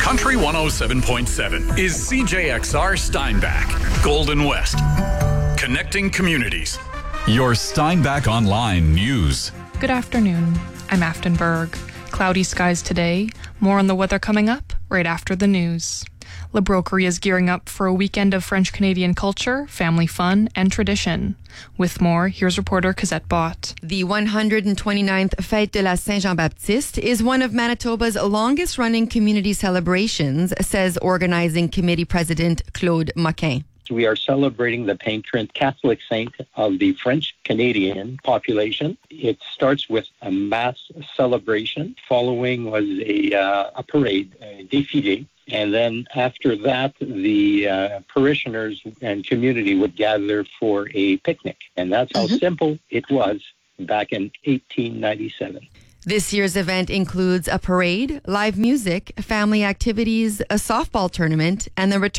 Country 107.7 is CJXR Steinbach, Golden West. Connecting communities. Your Steinbach Online News. Good afternoon. I'm Afton Berg. Cloudy skies today. More on the weather coming up right after the news. La Broquerie is gearing up for a weekend of French-Canadian culture, family fun, and tradition. With more, here's reporter Cosette Bott. The 129th Fête de la Saint-Jean-Baptiste is one of Manitoba's longest-running community celebrations, says organizing committee president Claude Moquin. We are celebrating the patron Catholic saint of the French-Canadian population. It starts with a mass celebration. Following was a parade, a défilé. And then after that, the parishioners and community would gather for a picnic. And that's how simple it was back in 1897. This year's event includes a parade, live music, family activities, a softball tournament, and the return